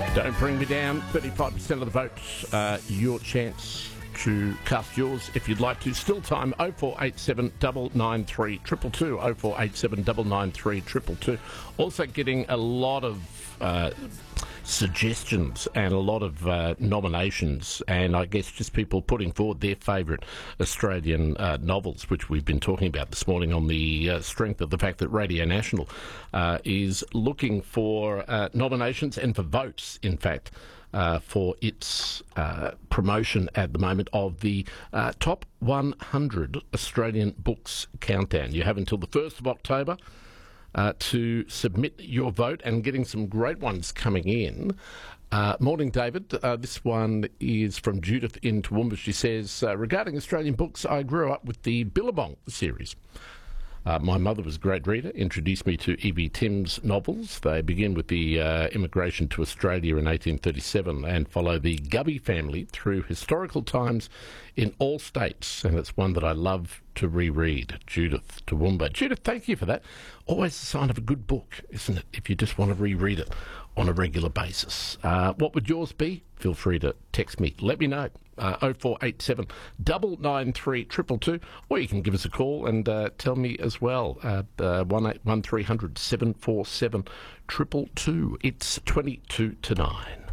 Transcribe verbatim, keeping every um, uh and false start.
Don't bring me down. thirty-five percent of the votes. Uh, your chance to cast yours if you'd like to. Still time. oh four eight seven, nine nine three, two two two. oh four eight seven, nine nine three, two two two. Also getting a lot of uh, suggestions and a lot of uh, nominations, and I guess just people putting forward their favourite Australian uh, novels, which we've been talking about this morning on the uh, strength of the fact that Radio National uh, is looking for uh, nominations and for votes, in fact, uh, for its uh, promotion at the moment of the uh, top one hundred Australian books countdown. You have until the first of October Uh, to submit your vote, and getting some great ones coming in. Uh, morning, David. Uh, this one is from Judith in Toowoomba. She says, uh, regarding Australian books, I grew up with the Billabong series. Uh, my mother was a great reader, introduced me to E B Tim's novels. They begin with the uh, immigration to Australia in eighteen thirty-seven and follow the Gubby family through historical times in all states, and it's one that I love to reread. Judith Toowoomba. Judith, thank you for that. Always a sign of a good book, isn't it, if you just want to reread it on a regular basis. Uh, what would yours be? Feel free to text me. Let me know. Uh, oh four eight seven, nine nine three, two two two, or you can give us a call and uh, tell me as well at uh, one eight one three hundred, seven four seven, two two two. It's twenty-two to nine.